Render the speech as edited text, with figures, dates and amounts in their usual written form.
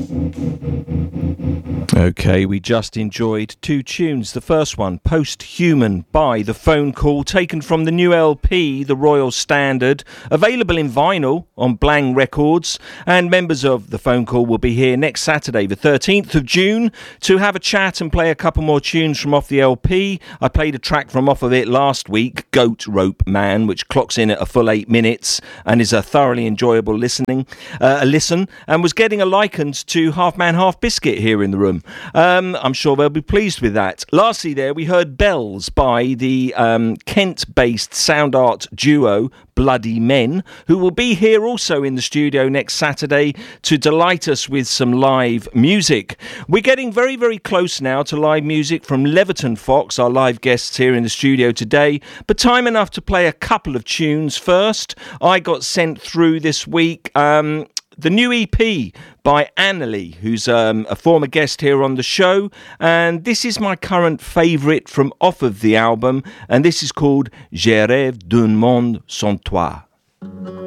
Okay, we just enjoyed two tunes. The first one, Post-Human by The Phone Call, taken from the new LP, The Royal Standard, available in vinyl on Blang Records. And members of The Phone Call will be here next Saturday, the 13th of June, to have a chat and play a couple more tunes from off the LP. I played a track from off of it last week, Goat Rope Man, which clocks in at a full 8 minutes and is a thoroughly enjoyable listen, and was getting a likened to Half Man, Half Biscuit here in the room. I'm sure they'll be pleased with that. Lastly there, we heard Bells by the Kent-based sound art duo Bloody Men, who will be here also in the studio next Saturday to delight us with some live music. We're getting very, very close now to live music from Leverton Fox, our live guests here in the studio today, but time enough to play a couple of tunes first. I got sent through this week the new EP by Annalie, who's a former guest here on the show, and this is my current favourite from off of the album, and this is called Je rêve d'un monde sans toi.